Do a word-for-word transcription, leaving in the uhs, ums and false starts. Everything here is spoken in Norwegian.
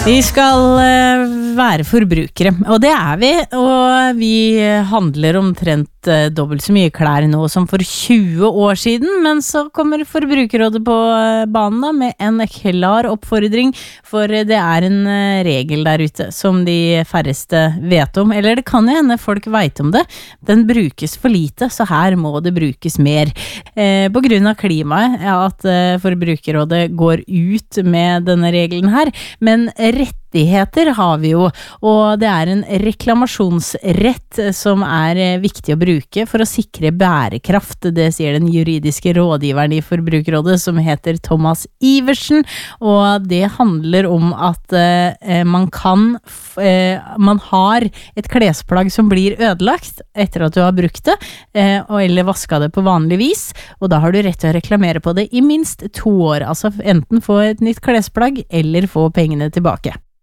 Vi skal uh, være forbrukere, og det er vi, og vi handler omtrent uh, dobbelt så mye klær nå som for tjue år siden, men så kommer Forbrukerrådet på uh, banen da, med en klar oppfordring, for uh, det er en uh, regel der ute som de færreste vet om, eller det kan jo hende folk vet om det. Den brukes for lite, så her må det brukes mer. Uh, på grunn av klimaet, ja, at uh, Forbrukerrådet går ut med denne regelen her, men rettigheter har vi jo, og det er en reklamasjonsrett som er viktig å bruke for å sikre bærekraft. Det sier den juridiske rådgiveren i Forbrukerrådet, som heter Thomas Iversen, og det handler om at eh, man kan eh, man har et klesplagg som blir ødelagt etter at du har brukt det, eh, eller vasket det på vanlig vis, og da har du rett til å reklamere på det i minst to år, altså enten få et nytt klesplagg eller få pengene tilbake.